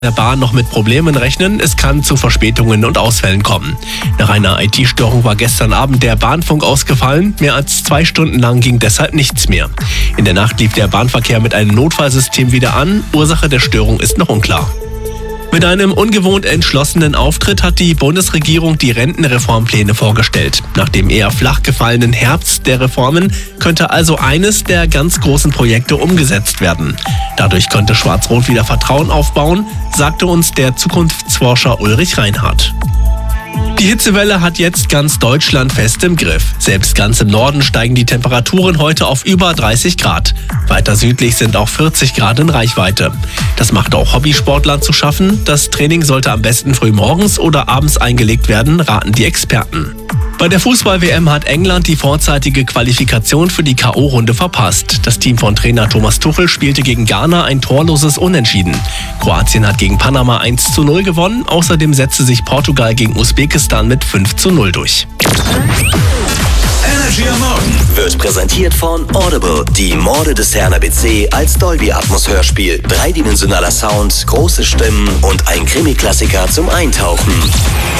der Bahn noch mit Problemen rechnen. Es kann zu Verspätungen und Ausfällen kommen. Nach einer IT-Störung war gestern Abend der Bahnfunk ausgefallen. Mehr als 2 Stunden lang ging deshalb nichts mehr. In der Nacht lief der Bahnverkehr mit einem Notfallsystem wieder an. Ursache der Störung ist noch unklar. Mit einem ungewohnt entschlossenen Auftritt hat die Bundesregierung die Rentenreformpläne vorgestellt. Nach dem eher flach gefallenen Herbst der Reformen könnte also eines der ganz großen Projekte umgesetzt werden. Dadurch könnte Schwarz-Rot wieder Vertrauen aufbauen, sagte uns der Zukunftsforscher Ulrich Reinhardt. Die Hitzewelle hat jetzt ganz Deutschland fest im Griff. Selbst ganz im Norden steigen die Temperaturen heute auf über 30 Grad. Weiter südlich sind auch 40 Grad in Reichweite. Das macht auch Hobbysportlern zu schaffen. Das Training sollte am besten früh morgens oder abends eingelegt werden, raten die Experten. Bei der Fußball-WM hat England die vorzeitige Qualifikation für die K.O.-Runde verpasst. Das Team von Trainer Thomas Tuchel spielte gegen Ghana ein torloses Unentschieden. Kroatien hat gegen Panama 1:0 gewonnen. Außerdem setzte sich Portugal gegen Usbekistan mit 5:0 durch. Energy am Morgen wird präsentiert von Audible. Die Morde des Herrn ABC als Dolby Atmos Hörspiel. 3-dimensionaler Sound, große Stimmen und ein Krimi-Klassiker zum Eintauchen.